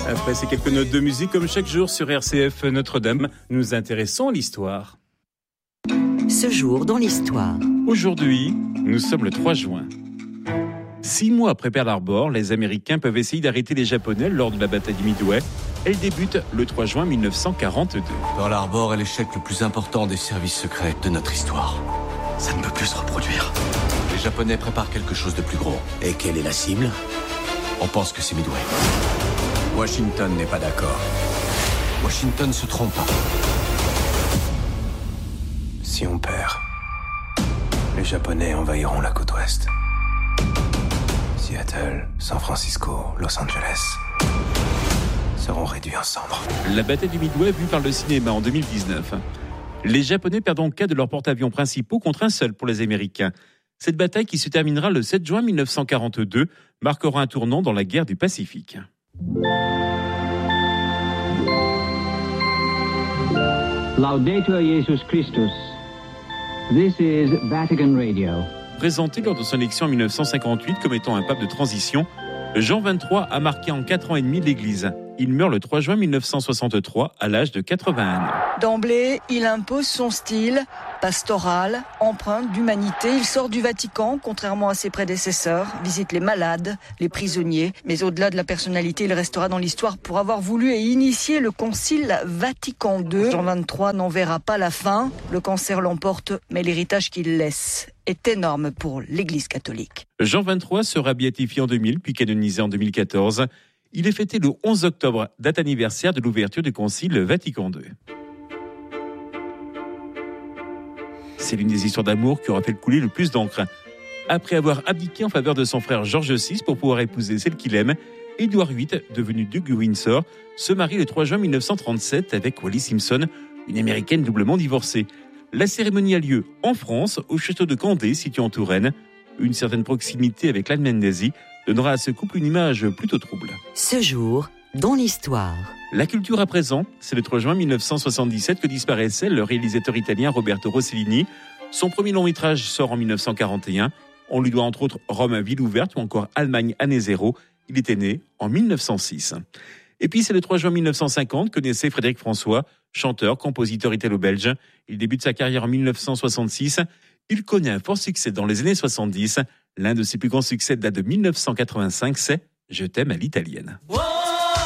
Après ces quelques notes de musique, comme chaque jour sur RCF Notre-Dame, nous nous intéressons à l'histoire. Ce jour dans l'histoire. Aujourd'hui, nous sommes le 3 juin. 6 mois après Pearl Harbor, les Américains peuvent essayer d'arrêter les Japonais lors de la bataille du Midway. Elle débute le 3 juin 1942. Pearl Harbor est l'échec le plus important des services secrets de notre histoire. Ça ne peut plus se reproduire. Les Japonais préparent quelque chose de plus gros. Et quelle est la cible ? On pense que c'est Midway. Washington n'est pas d'accord. Washington se trompe pas. Si on perd, les Japonais envahiront la côte ouest. Seattle, San Francisco, Los Angeles seront réduits en cendres. La bataille du Midway vue par le cinéma en 2019. Les Japonais perdent donc 4 de leurs porte-avions principaux contre un seul pour les Américains. Cette bataille, qui se terminera le 7 juin 1942, marquera un tournant dans la guerre du Pacifique. Laudetur Jesus Christus. This is Vatican Radio. Présenté lors de son élection en 1958 comme étant un pape de transition, Jean XXIII a marqué en 4 ans et demi l'Église. Il meurt le 3 juin 1963 à l'âge de 81 ans. D'emblée, il impose son style pastoral, empreinte d'humanité. Il sort du Vatican, contrairement à ses prédécesseurs, visite les malades, les prisonniers. Mais au-delà de la personnalité, il restera dans l'histoire pour avoir voulu et initié le Concile Vatican II. Jean XXIII n'en verra pas la fin. Le cancer l'emporte, mais l'héritage qu'il laisse est énorme pour l'Église catholique. Jean XXIII sera béatifié en 2000, puis canonisé en 2014. Il est fêté le 11 octobre, date anniversaire de l'ouverture du Concile Vatican II. C'est l'une des histoires d'amour qui aura fait couler le plus d'encre. Après avoir abdiqué en faveur de son frère George VI pour pouvoir épouser celle qu'il aime, Édouard VIII, devenu duc de Windsor, se marie le 3 juin 1937 avec Wallis Simpson, une américaine doublement divorcée. La cérémonie a lieu en France, au château de Candé, situé en Touraine. Une certaine proximité avec l'Anne Mendesi donnera à ce couple une image plutôt trouble. Ce jour dans l'histoire. La culture à présent, c'est le 3 juin 1977 que disparaissait le réalisateur italien Roberto Rossellini. Son premier long métrage sort en 1941. On lui doit entre autres Rome, ville ouverte ou encore Allemagne, année zéro. Il était né en 1906. Et puis c'est le 3 juin 1950 que naissait Frédéric François, chanteur, compositeur italo-belge. Il débute sa carrière en 1966. Il connaît un fort succès dans les années 70. L'un de ses plus grands succès date de 1985, c'est « Je t'aime à l'italienne ».